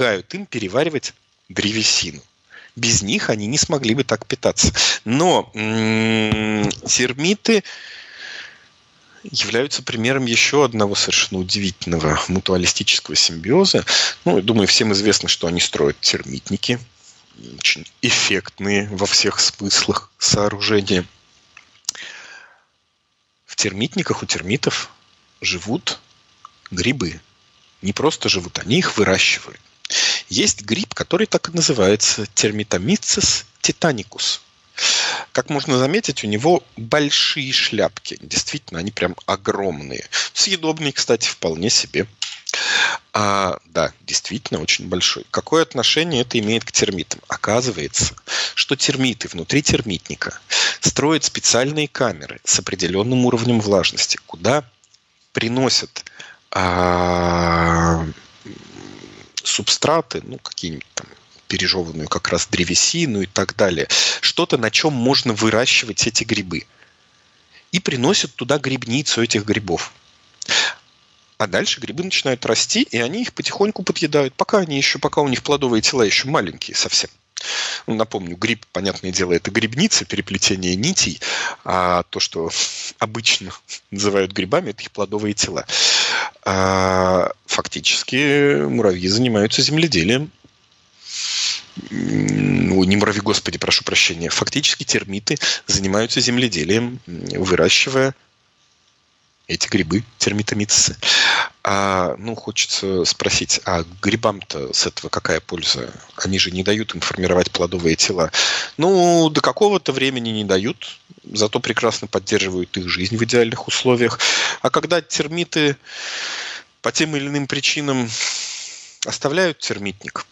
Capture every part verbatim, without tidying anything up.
им переваривать древесину. Без них они не смогли бы так питаться. Но м-м, термиты являются примером еще одного совершенно удивительного мутуалистического симбиоза. Ну, я думаю, всем известно, что они строят термитники. Очень эффектные во всех смыслах сооружения. В термитниках у термитов живут грибы. Не просто живут, они их выращивают. Есть гриб, который так и называется Termitomyces titanicus. Как можно заметить, у него большие шляпки. Действительно, они прям огромные. Съедобные, кстати, вполне себе. А, да, действительно, очень большой. Какое отношение это имеет к термитам? Оказывается, что термиты внутри термитника строят специальные камеры с определенным уровнем влажности, куда приносят а, субстраты, ну, какие-нибудь там пережеванную как раз древесину и так далее. Что-то, на чем можно выращивать эти грибы. И приносят туда грибницу этих грибов. А дальше грибы начинают расти, и они их потихоньку подъедают, пока они еще, пока у них плодовые тела еще маленькие совсем. Ну, напомню, гриб, понятное дело, это грибница, переплетение нитей, а то, что обычно называют грибами, это их плодовые тела. А фактически муравьи занимаются земледелием. Ну, не муравьи, господи, прошу прощения. Фактически термиты занимаются земледелием, выращивая эти грибы, термитомитцы. А, ну, хочется спросить, а грибам-то с этого какая польза? Они же не дают им формировать плодовые тела. Ну, до какого-то времени не дают, зато прекрасно поддерживают их жизнь в идеальных условиях. А когда термиты по тем или иным причинам оставляют термитник,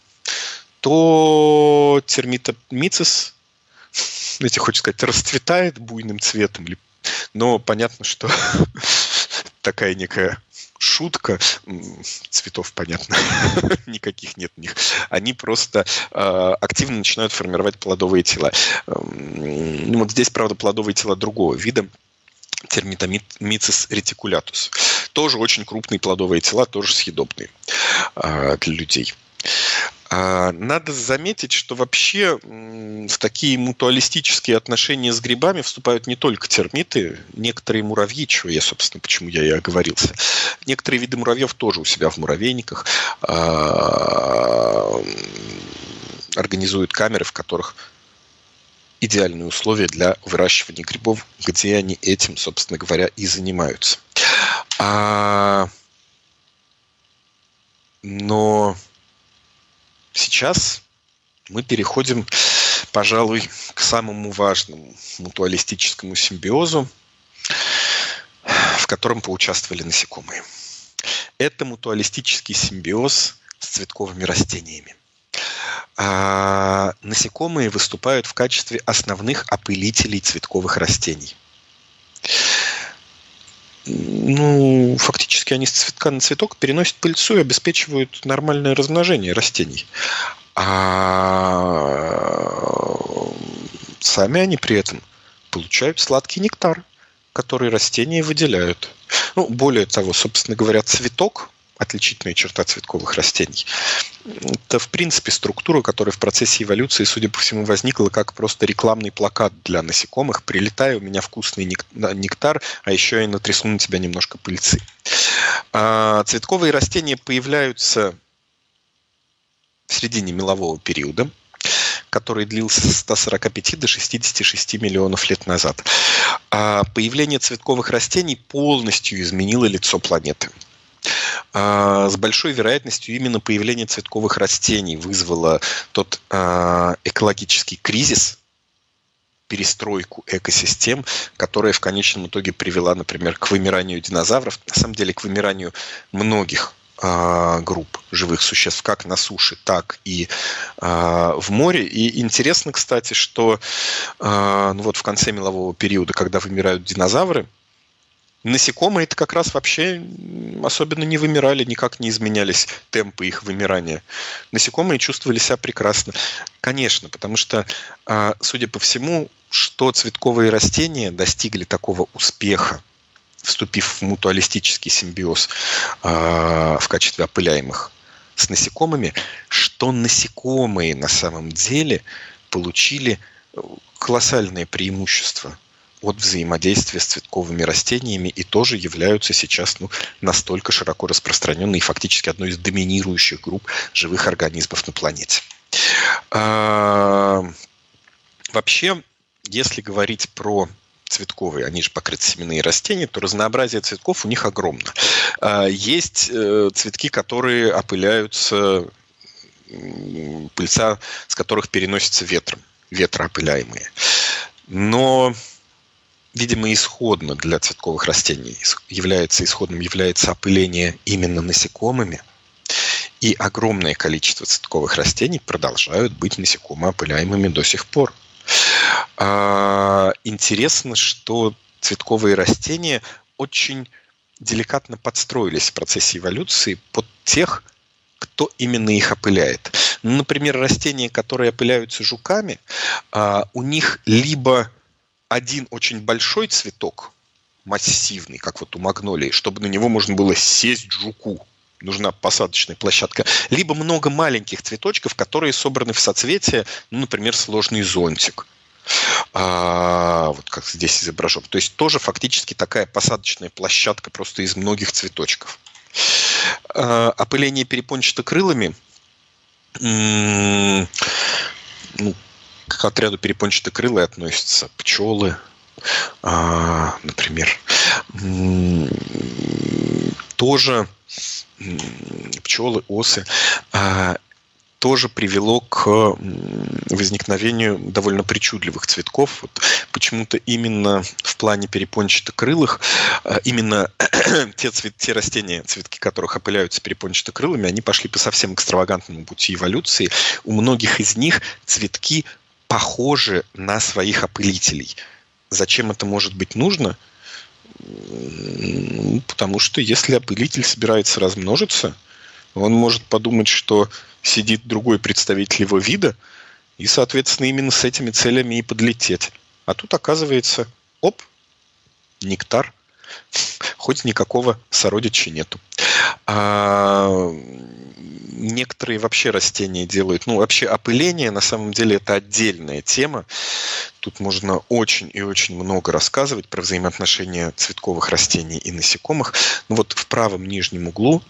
то термитомицис, знаете, хочется сказать, расцветает буйным цветом. Но понятно, что такая некая шутка, цветов, понятно, никаких нет у них. Они просто э, активно начинают формировать плодовые тела. Ну, вот здесь, правда, плодовые тела другого вида. Termitomyces reticulatus. Тоже очень крупные плодовые тела, тоже съедобные э, для людей. Надо заметить, что вообще в такие мутуалистические отношения с грибами вступают не только термиты, некоторые муравьи, чего я, собственно, почему я и оговорился. Некоторые виды муравьев тоже у себя в муравейниках организуют камеры, в которых идеальные условия для выращивания грибов, где они этим, собственно говоря, и занимаются. Но сейчас мы переходим, пожалуй, к самому важному мутуалистическому симбиозу, в котором поучаствовали насекомые. Это мутуалистический симбиоз с цветковыми растениями. А насекомые выступают в качестве основных опылителей цветковых растений. Ну, фактически они с цветка на цветок переносят пыльцу и обеспечивают нормальное размножение растений. А сами они при этом получают сладкий нектар, который растения выделяют. Ну, более того, собственно говоря, цветок, отличительная черта цветковых растений, это, в принципе, структура, которая в процессе эволюции, судя по всему, возникла как просто рекламный плакат для насекомых. Прилетай, у меня вкусный нектар, а еще я натрясу на тебя немножко пыльцы. А цветковые растения появляются в середине мелового периода, который длился с ста сорока пяти до шестидесяти шести миллионов лет назад. А появление цветковых растений полностью изменило лицо планеты. С большой вероятностью именно появление цветковых растений вызвало тот экологический кризис, перестройку экосистем, которая в конечном итоге привела, например, к вымиранию динозавров, на самом деле к вымиранию многих групп живых существ, как на суше, так и в море. И интересно, кстати, что ну вот в конце мелового периода, когда вымирают динозавры, насекомые это как раз вообще особенно не вымирали, никак не изменялись темпы их вымирания. Насекомые чувствовали себя прекрасно. Конечно, потому что, судя по всему, что цветковые растения достигли такого успеха, вступив в мутуалистический симбиоз в качестве опыляемых с насекомыми, что насекомые на самом деле получили колоссальное преимущество от взаимодействия с цветковыми растениями и тоже являются сейчас ну, настолько широко распространенной и фактически одной из доминирующих групп живых организмов на планете. А, вообще, если говорить про цветковые, они же покрытосеменные растения, то разнообразие цветков у них огромно. А, есть э, цветки, которые опыляются, пыльца с которых переносится ветром, ветроопыляемые. Но, видимо, исходно для цветковых растений является, исходным является опыление именно насекомыми. И огромное количество цветковых растений продолжают быть насекомоопыляемыми до сих пор. А, интересно, что цветковые растения очень деликатно подстроились в процессе эволюции под тех, кто именно их опыляет. Например, растения, которые опыляются жуками, а, у них либо один очень большой цветок, массивный, как вот у магнолии, чтобы на него можно было сесть жуку. Нужна посадочная площадка. Либо много маленьких цветочков, которые собраны в соцветие, ну, например, сложный зонтик. А, вот как здесь изображен. То есть тоже фактически такая посадочная площадка просто из многих цветочков. А, опыление перепончатокрылыми, м- ну, к отряду перепончатокрылые относятся пчелы, а, например. М- тоже пчелы, осы, а, тоже привело к возникновению довольно причудливых цветков. Вот почему-то именно в плане перепончатокрылых, именно те, цвет, те растения, цветки которых опыляются перепончатокрылыми, они пошли по совсем экстравагантному пути эволюции. У многих из них цветки похожи на своих опылителей. Зачем это может быть нужно? Потому что если опылитель собирается размножиться, он может подумать, что сидит другой представитель его вида, и, соответственно, именно с этими целями и подлететь. А тут, оказывается, оп, нектар, хоть никакого сородича нету. А некоторые вообще растения делают, ну, вообще опыление, на самом деле, это отдельная тема. Тут можно очень и очень много рассказывать про взаимоотношения цветковых растений и насекомых. Ну вот в правом нижнем углу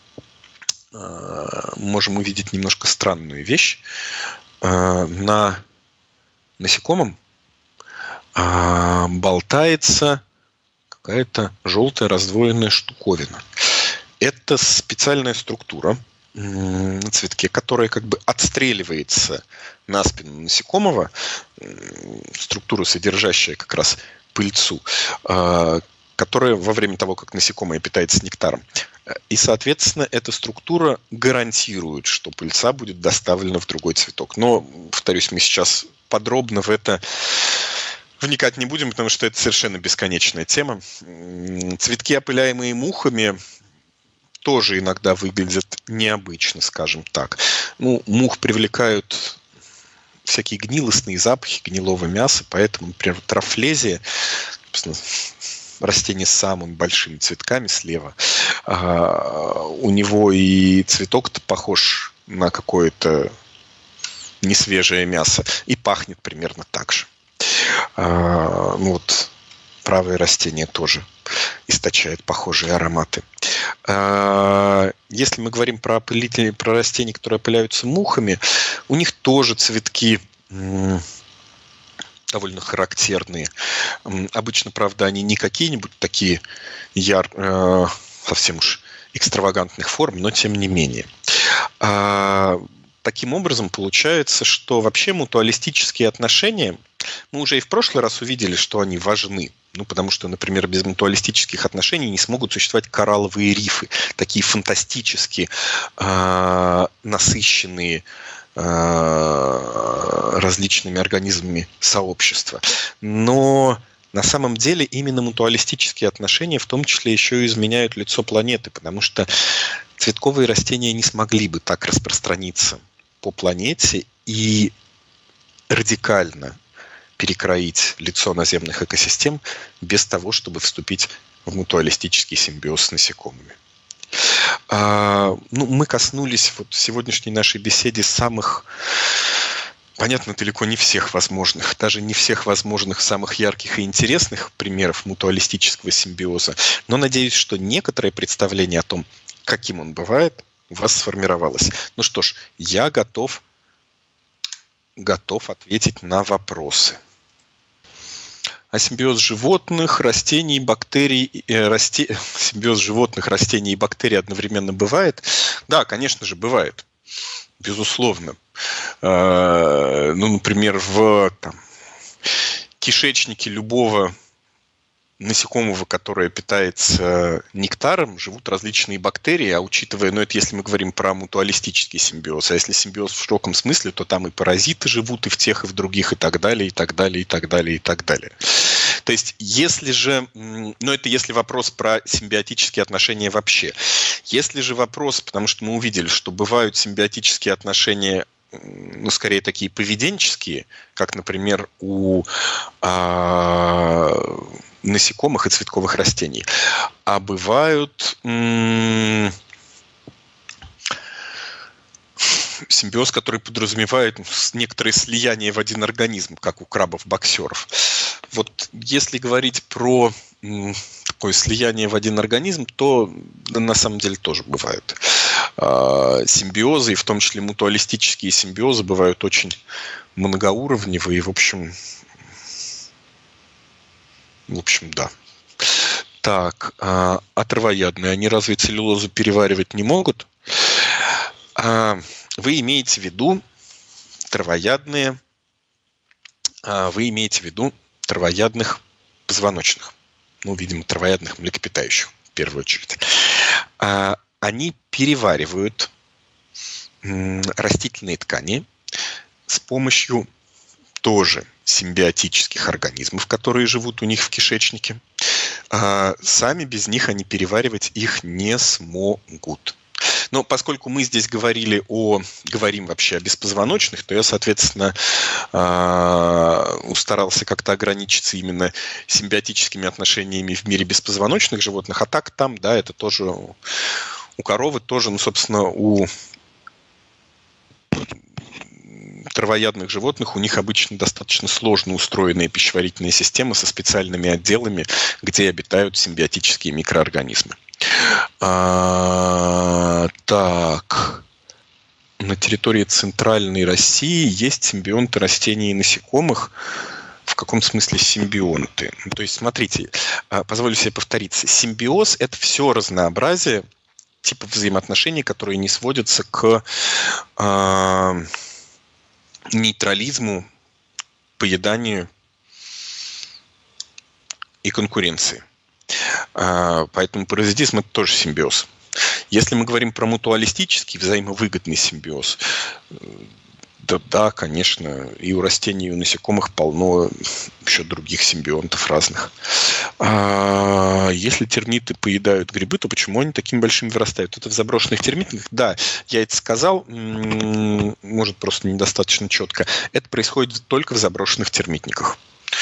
э, можем увидеть немножко странную вещь. Э, на насекомом э, болтается какая-то желтая раздвоенная штуковина. Это специальная структура на цветке, которая как бы отстреливается на спину насекомого, структура, содержащая как раз пыльцу, которая во время того, как насекомое питается нектаром. И, соответственно, эта структура гарантирует, что пыльца будет доставлена в другой цветок. Но, повторюсь, мы сейчас подробно в это вникать не будем, потому что это совершенно бесконечная тема. Цветки, опыляемые мухами, тоже иногда выглядят необычно, скажем так. Ну, мух привлекают всякие гнилостные запахи гнилого мяса, поэтому, например, трафлезия, растение с самыми большими цветками слева, у него и цветок-то похож на какое-то несвежее мясо, и пахнет примерно так же. Ну вот, правое растение тоже источает похожие ароматы. Если мы говорим про опылители, про растения, которые опыляются мухами, у них тоже цветки довольно характерные. Обычно, правда, они не какие-нибудь такие яр, совсем уж экстравагантных форм, но тем не менее. Таким образом, получается, что вообще мутуалистические отношения, мы уже и в прошлый раз увидели, что они важны. Ну, потому что, например, без мутуалистических отношений не смогут существовать коралловые рифы, такие фантастически э, насыщенные э, различными организмами сообщества. Но на самом деле именно мутуалистические отношения в том числе еще и изменяют лицо планеты, потому что цветковые растения не смогли бы так распространиться по планете и радикально перекроить лицо наземных экосистем без того, чтобы вступить в мутуалистический симбиоз с насекомыми. А, ну, мы коснулись вот в сегодняшней нашей беседе самых, понятно, далеко не всех возможных, даже не всех возможных самых ярких и интересных примеров мутуалистического симбиоза, но надеюсь, что некоторое представление о том, каким он бывает, у вас сформировалось. Ну что ж, я готов, готов ответить на вопросы. А симбиоз животных, растений, бактерий, э, расте... симбиоз животных, растений и бактерий одновременно бывает? Да, конечно же, бывает. Безусловно. Э, ну, например, в там, кишечнике любого насекомого, которое питается нектаром, живут различные бактерии, а учитывая, ну это если мы говорим про мутуалистический симбиоз, а если симбиоз в широком смысле, то там и паразиты живут, и в тех, и в других, и так далее, и так далее, и так далее, и так далее. То есть, если же, ну это если вопрос про симбиотические отношения вообще. Если же вопрос, потому что мы увидели, что бывают симбиотические отношения, ну, скорее такие поведенческие, как, например, у а, насекомых и цветковых растений. А бывают м- симбиоз, который подразумевает некоторое слияние в один организм, как у крабов-боксеров. Вот если говорить про м- такое слияние в один организм, то да, на самом деле тоже бывают. А, симбиозы, и в том числе мутуалистические симбиозы, бывают очень многоуровневые, и, в общем, в общем, да. Так, а, а травоядные, они разве целлюлозу переваривать не могут? А, вы имеете в виду травоядные, а, вы имеете в виду травоядных позвоночных, ну, видимо, травоядных млекопитающих, в первую очередь. А, они переваривают м, растительные ткани с помощью тоже симбиотических организмов, которые живут у них в кишечнике. А сами без них они переваривать их не смогут. Но поскольку мы здесь говорили о, говорим вообще о беспозвоночных, то я, соответственно, старался как-то ограничиться именно симбиотическими отношениями в мире беспозвоночных животных. А так там, да, это тоже у коровы, тоже, ну, собственно, у травоядных животных у них обычно достаточно сложно устроенные пищеварительные системы со специальными отделами, где обитают симбиотические микроорганизмы. А, так, на территории Центральной России есть симбионты растений и насекомых. В каком смысле симбионты? То есть, смотрите, позволю себе повториться. Симбиоз – это все разнообразие типов взаимоотношений, которые не сводятся к а, нейтрализму, поеданию и конкуренции. Поэтому паразитизм – это тоже симбиоз. Если мы говорим про мутуалистический, взаимовыгодный симбиоз, да, да, конечно, и у растений, и у насекомых полно еще других симбионтов разных. А если термиты поедают грибы, то почему они такими большими вырастают? Это в заброшенных термитниках? Да, я это сказал, может, просто недостаточно четко. Это происходит только в заброшенных термитниках.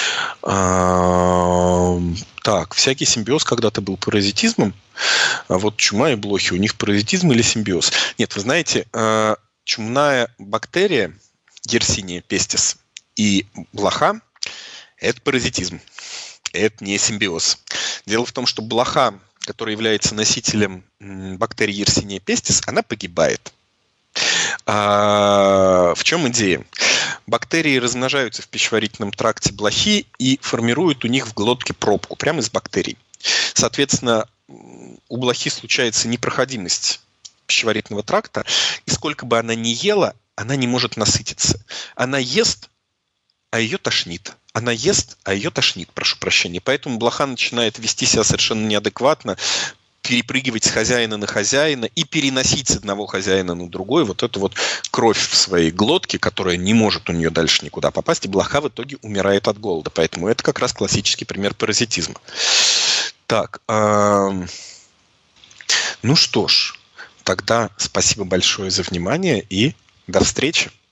А, так, всякий симбиоз когда-то был паразитизмом, а вот чума и блохи, у них паразитизм или симбиоз? Нет, вы знаете, чумная бактерия Yersinia pestis и блоха – это паразитизм, это не симбиоз. Дело в том, что блоха, которая является носителем бактерии Yersinia pestis, она погибает. А в чем идея? Бактерии размножаются в пищеварительном тракте блохи и формируют у них в глотке пробку прямо из бактерий. Соответственно, у блохи случается непроходимость пищеварительного тракта, и сколько бы она ни ела, она не может насытиться. Она ест, а ее тошнит. Она ест, а ее тошнит, прошу прощения. Поэтому блоха начинает вести себя совершенно неадекватно, перепрыгивать с хозяина на хозяина и переносить с одного хозяина на другой вот эту вот кровь в своей глотке, которая не может у нее дальше никуда попасть, и блоха в итоге умирает от голода. Поэтому это как раз классический пример паразитизма. Так, э- ну что ж, тогда спасибо большое за внимание и до встречи.